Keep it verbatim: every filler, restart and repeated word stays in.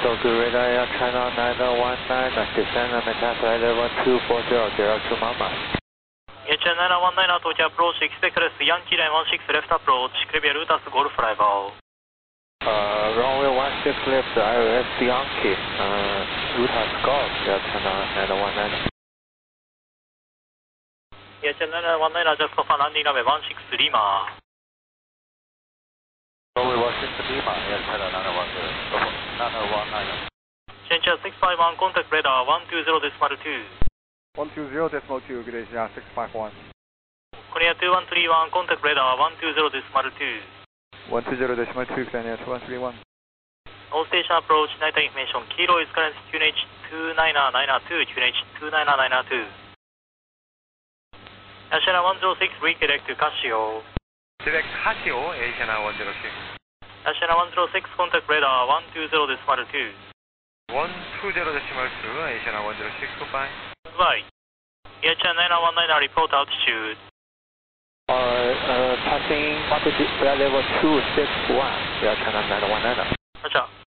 good radar, Air China nine one nine, descend on Metaphor level two four zero zero two Mama. Air China nine one nine, Tokyo approach, expect crest, Yankee nine one six left approach, Clear Lutas Golf Arrival. Uh, runway one six left, I O S Yankee, uh, Lutas Golf, Air China nine one nine. Air China nine one nine, adjust for landing runway one six Lima. Runway one six Lima, Air China nine one zero, nine one nine. Change six five one, contact radar one two zero decimal two. one two zero decimal two, good day, six five one. Korea two one three one, contact radar one two zero decimal two. one two zero decimal two, Korea two one three one. All station approach, night information, Kilo is current Q N H two nine nine two, Q N H two nine nine two. Asiana one zero six, redirect to Casio. Direct Casio, Asiana one zero six. Asiana one zero six, contact radar one two zero decimal two. one two zero decimal two, Asiana one zero six, goodbye. Goodbye. Air China nine one nine, report altitude. Uh, uh, passing altitude flight level two six one, Air China nine one nine. Roger.